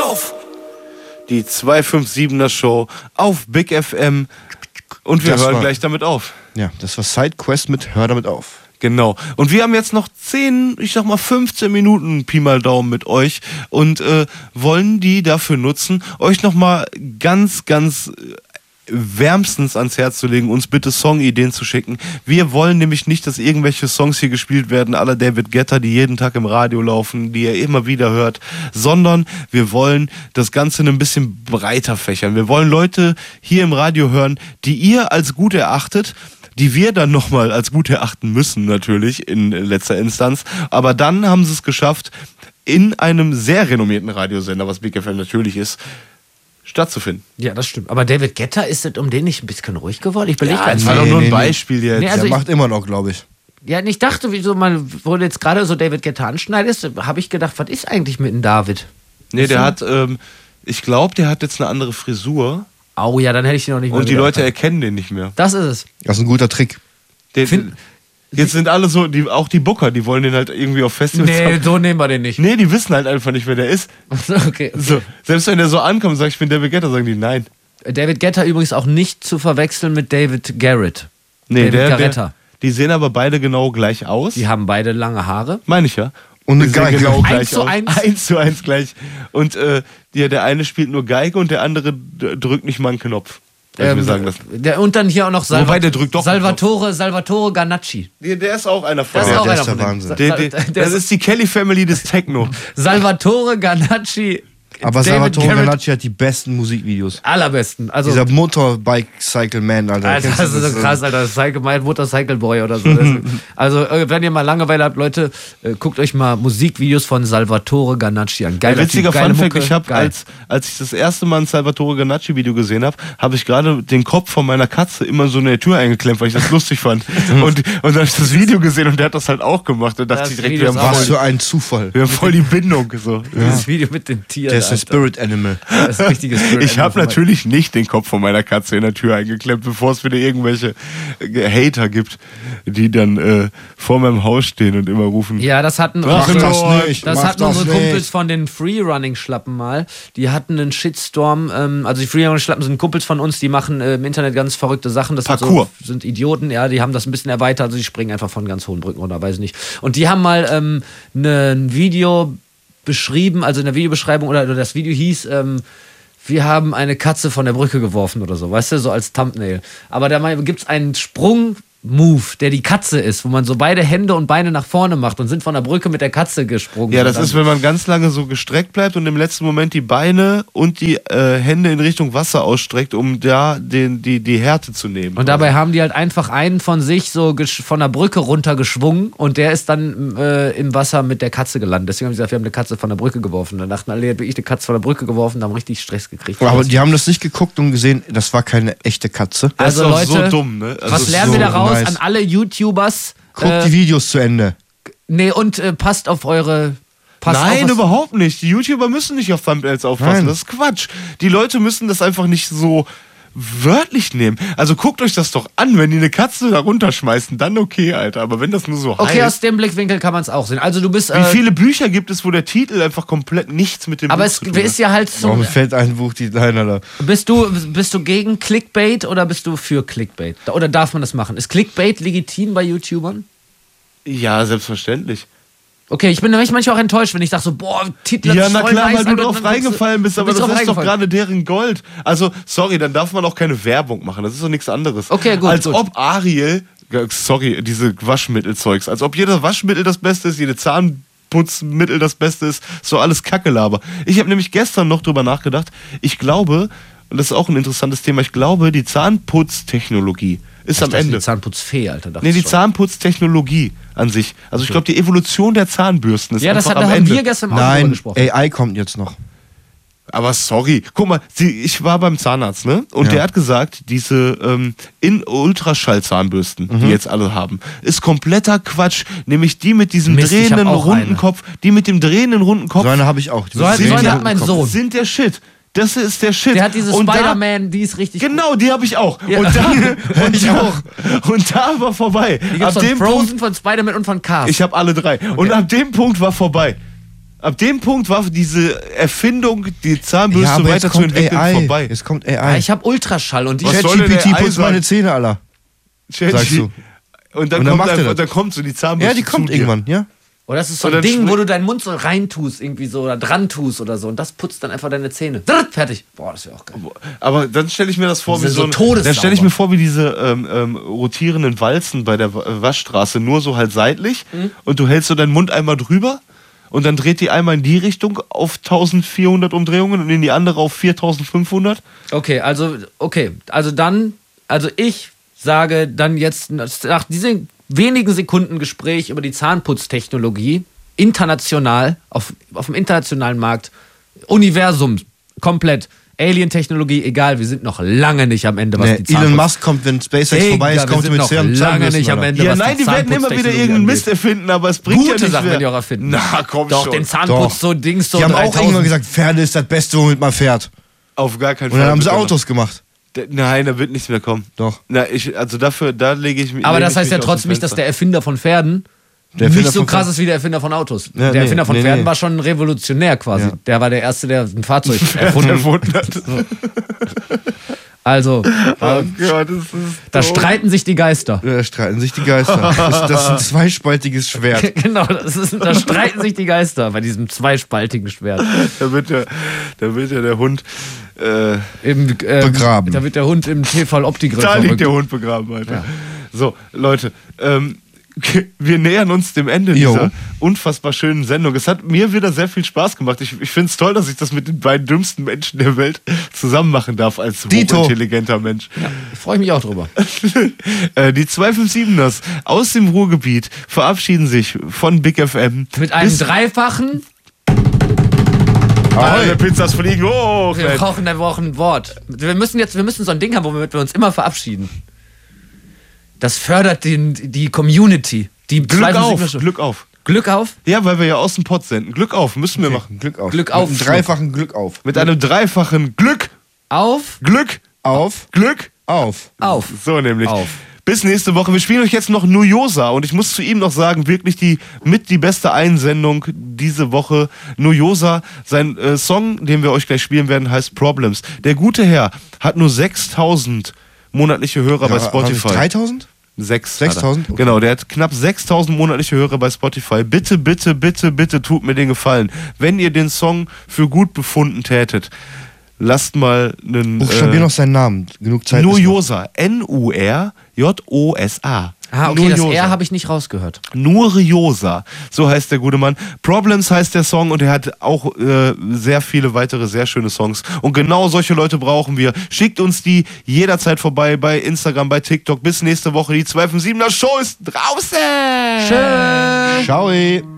auf! Die 257er Show auf Big FM. Und wir hören gleich damit auf. Ja, das war Sidequest mit Hör damit auf. Genau. Und wir haben jetzt noch 15 Minuten Pi mal Daumen mit euch und wollen die dafür nutzen, euch nochmal ganz wärmstens ans Herz zu legen, uns bitte Songideen zu schicken. Wir wollen nämlich nicht, dass irgendwelche Songs hier gespielt werden, à la David Guetta, die jeden Tag im Radio laufen, die ihr immer wieder hört, sondern wir wollen das Ganze ein bisschen breiter fächern. Wir wollen Leute hier im Radio hören, die ihr als gut erachtet, die wir dann nochmal als gut erachten müssen, natürlich, in letzter Instanz. Aber dann haben sie es geschafft, in einem sehr renommierten Radiosender, was Big FM natürlich ist, stattzufinden. Ja, das stimmt. Aber David Guetta, ist es um den nicht ein bisschen ruhig geworden? Ich belege das war doch nur ein Beispiel jetzt. Nee, also der macht immer noch, glaube ich. Ja, und ich dachte, wo du jetzt gerade so David Guetta anschneidest, habe ich gedacht, was ist eigentlich mit dem David? Nee, der hat, ich glaube, der hat jetzt eine andere Frisur. Oh ja, dann hätte ich den noch nicht mehr. Und die Leute erkennen den nicht mehr. Das ist es. Das ist ein guter Trick. Jetzt sind alle so, auch die Booker, die wollen den halt irgendwie auf Festivals haben. Nee, so nehmen wir den nicht. Nee, die wissen halt einfach nicht, wer der ist. Okay. So, selbst wenn der so ankommt und sagt, ich bin David Guetta, sagen die nein. David Guetta übrigens auch nicht zu verwechseln mit David Garrett. Nee, David Guetta. Die sehen aber beide genau gleich aus. Die haben beide lange Haare. Meine ich ja. Und eine Geige. Genau Eins gleich aus. 1:1 gleich. Und der eine spielt nur Geige und der andere drückt nicht mal einen Knopf. Mir sagen lassen. Und dann hier auch noch Wobei, der drückt doch Salvatore Ganacci. Der ist auch einer von Das ist auch der einer ist der von Wahnsinn. Das ist die Kelly Family des Techno. Salvatore Ganacci. Aber David Salvatore Garrett. Ganacci hat die besten Musikvideos. Allerbesten. Also, Dieser Motorbike-Cycle-Man, Alter. Alter, das ist so krass, Alter. Mein Motorcycle Boy oder so. Also, wenn ihr mal Langeweile habt, Leute, guckt euch mal Musikvideos von Salvatore Ganacci an. Geiler Witziger Typ, geile Funfact, Mucke, ich habe, geil. als ich das erste Mal ein Salvatore Ganacci-Video gesehen habe, habe ich gerade den Kopf von meiner Katze immer so in der Tür eingeklemmt, weil ich das lustig fand. Und dann habe ich das Video gesehen und der hat das halt auch gemacht. Und dachte ich direkt, Video ist Was für ein Zufall. wir haben voll die Bindung. So. Das Video mit den Tieren. Der ist ein Alter. Spirit Animal. Das ist ein richtiges Spirit Ich habe Animal. natürlich nicht den Kopf von meiner Katze in der Tür eingeklemmt, bevor es wieder irgendwelche Hater gibt, die dann vor meinem Haus stehen und immer rufen. Ja, das hatten Mach unsere, das nicht, das mach hatten das unsere nicht. Kumpels von den Freerunning-Schlappen mal. Die hatten einen Shitstorm. Also die Freerunning-Schlappen sind Kumpels von uns, die machen im Internet ganz verrückte Sachen. Das Parkour. sind Idioten, ja, die haben das ein bisschen erweitert. Also die springen einfach von ganz hohen Brücken runter, weiß ich nicht. Und die haben mal ein Video beschrieben, also in der Videobeschreibung, oder das Video hieß, wir haben eine Katze von der Brücke geworfen oder so, weißt du, so als Thumbnail. Aber da gibt es einen Sprung-Move, der die Katze ist, wo man so beide Hände und Beine nach vorne macht und sind von der Brücke mit der Katze gesprungen. Ja, das ist, wenn man ganz lange so gestreckt bleibt und im letzten Moment die Beine und die Hände in Richtung Wasser ausstreckt, um da die Härte zu nehmen. Und dabei haben die halt einfach einen von sich so von der Brücke runtergeschwungen und der ist dann im Wasser mit der Katze gelandet. Deswegen haben sie gesagt, wir haben eine Katze von der Brücke geworfen. Dann dachten alle, ihr habt wirklich eine Katze von der Brücke geworfen, da haben richtig Stress gekriegt. Aber die haben das nicht geguckt und gesehen, das war keine echte Katze. Das Also ist auch Leute, so dumm, ne? Also was lernen wir so daraus nice. an alle YouTubers? Guckt die Videos zu Ende. Nee, und passt auf eure... Nein, überhaupt nicht. Die YouTuber müssen nicht auf Thumbnails aufpassen. Nein. Das ist Quatsch. Die Leute müssen das einfach nicht so wörtlich nehmen. Also guckt euch das doch an, wenn die eine Katze da runterschmeißen, dann okay, Alter. Aber wenn das nur so Okay, aus heißt... dem Blickwinkel kann man es auch sehen. Also du bist... Wie viele Bücher gibt es, wo der Titel einfach komplett nichts mit dem aber Buch es zu tun hat? ist ja halt so... Warum fällt ein Buch die Leiner da? Bist du gegen Clickbait oder bist du für Clickbait? Oder darf man das machen? Ist Clickbait legitim bei YouTubern? Ja, selbstverständlich. Okay, ich bin nämlich manchmal auch enttäuscht, wenn ich sage so, boah, Titel Ja, ist na voll klar, nice, weil du aber drauf dann reingefallen bist, du aber bist das drauf ist doch reingefallen. gerade deren Gold. Also, sorry, dann darf man auch keine Werbung machen, das ist doch nichts anderes. Okay, gut, Als gut. ob Ariel, sorry, diese Waschmittelzeugs, als ob jedes Waschmittel das Beste ist, jede Zahnputzmittel das Beste ist, so alles Kackelaber. Ich habe nämlich gestern noch drüber nachgedacht, ich glaube, und das ist auch ein interessantes Thema, ich glaube, die Zahnputztechnologie ist am Ende. Die Zahnputzfee, Alter. dachte Nee, die ich schon. Zahnputztechnologie an sich. Also ich glaube, die Evolution der Zahnbürsten ist Ja, das einfach haben am Ende. wir gestern im Auto drüber Nein, gesprochen. AI kommt jetzt noch. Aber sorry, guck mal, ich war beim Zahnarzt, ne? Und Ja. der hat gesagt, diese in Ultraschallzahnbürsten, die jetzt alle haben, ist kompletter Quatsch. Nämlich die mit diesem Mist, ich hab drehenden auch runden eine. Kopf, die mit dem drehenden runden Kopf So eine habe ich auch. So eine hat mein Sohn. sind der Shit. Das ist der Shit. Der hat diese Und da- Spider-Man, die ist richtig Genau, die habe ich auch. Ja. Und da war vorbei. Die gibt's von Frozen, von Spider-Man und von Cars. Ich habe alle drei. Und ab dem Punkt war vorbei. Ab dem Punkt war diese Erfindung, die Zahnbürste aber jetzt kommt weiterzuentwickeln, AI. vorbei. Jetzt kommt Ja, AI. ich habe Ultraschall und die Was soll denn ChatGPT AI putzt sagen? meine Zähne, Alter. Sagst du. Und dann, Und dann kommt macht er einfach, das. dann kommt so die Zahnbürste. Ja, die kommt zu dir. irgendwann, ja. Oder das ist so Und ein dann Ding, wo schmeckt- du deinen Mund so reintust, irgendwie so, oder dran tust oder so. Und das putzt dann einfach deine Zähne. Drrrt, fertig. Boah, das wäre auch geil. Aber dann stelle ich mir das vor, Die wie sind so so ein, todessauber. dann stelle ich mir vor, wie diese rotierenden Walzen bei der Waschstraße, nur so halt seitlich. Und du hältst so deinen Mund einmal drüber und dann dreht die einmal in die Richtung auf 1400 Umdrehungen und in die andere auf 4500. Okay, also ich sage dann jetzt nach diesen wenigen Sekunden Gespräch über die Zahnputztechnologie international, auf dem internationalen Markt, Universum, komplett, Alien-Technologie, egal, wir sind noch lange nicht am Ende, was Nee, die Zahnputz... Elon Musk kommt, wenn SpaceX Digga, vorbei ist, wir kommt sind mit noch lange Zahnbürsten, nicht am Alter. Ende, Ja, was nein, die die werden immer wieder Zahnputztechnologie irgendeinen angeht. Mist erfinden, aber es bringt ja Gute nicht Sachen mehr. werden die auch erfinden. Na, komm Doch, schon. den Zahnputz, Doch. so Dings, so Die haben auch 3000. irgendwann gesagt, Pferde ist das Beste, womit man fährt. Auf gar keinen Und dann haben sie bitte. Autos gemacht. Nein, da wird nichts mehr kommen. Doch. Na, also dafür, da lege ich mich. Aber lehne das ich heißt mich ja aus dem trotzdem nicht, dass Fenster. der Erfinder von Pferden Der Erfinder nicht so von krass Pferden- ist wie der Erfinder von Autos. Ja, Der nee, Erfinder von nee, Pferden nee. war schon revolutionär quasi. Ja. Der war der Erste, der ein Fahrzeug erfunden hat. Also, Oh Gott, das ist da doof. streiten sich die Geister. Da streiten sich die Geister. Das ist ein zweispaltiges Schwert. Genau, da streiten sich die Geister bei diesem zweispaltigen Schwert. Da wird ja der Hund. Begraben. Da wird der Hund im Tefal-Opti-Grill Da liegt verrückt. der Hund begraben, Alter. Ja. So, Leute, wir nähern uns dem Ende Jo. dieser unfassbar schönen Sendung. Es hat mir wieder sehr viel Spaß gemacht. Ich finde es toll, dass ich das mit den beiden dümmsten Menschen der Welt zusammen machen darf als Dito. hochintelligenter Mensch. Ja, freue ich mich auch drüber. Die 257ers aus dem Ruhrgebiet verabschieden sich von Big FM. Mit einem Bis- dreifachen, Alle Pizzas fliegen hoch. wir brauchen eine Woche ein Wort. Wir müssen so ein Ding haben, womit wir uns immer verabschieden. Das fördert die Community. Die Glück auf, 257er. Glück auf. Glück auf? Ja, weil wir ja aus dem Pott senden. Glück auf, müssen wir machen. Glück auf. Glück auf. Mit einem dreifachen Glück auf. Mit einem dreifachen Glück, Auf, Glück, Auf. Glück. Auf. auf. So nämlich. Auf. Bis nächste Woche. Wir spielen euch jetzt noch Nujosa und ich muss zu ihm noch sagen, wirklich die beste Einsendung diese Woche. Nujosa, sein Song, den wir euch gleich spielen werden, heißt Problems. Der gute Herr hat nur 6.000 monatliche Hörer bei Spotify. 3000? 6.000? Okay. Genau, der hat knapp 6.000 monatliche Hörer bei Spotify. Bitte, bitte, bitte, bitte tut mir den Gefallen. Wenn ihr den Song für gut befunden tätet, lasst mal einen Buchstabier noch seinen Namen. Genug Zeit. ist noch. Nujosa. N-U-R-J-O-S-A. Ah, okay, das Nujosa. R habe ich nicht rausgehört. Nuriosa, so heißt der gute Mann. Problems heißt der Song und er hat auch sehr viele weitere sehr schöne Songs. Und genau solche Leute brauchen wir. Schickt uns die jederzeit vorbei bei Instagram, bei TikTok. Bis nächste Woche. Die 257er Show ist draußen. Schön. Ciao.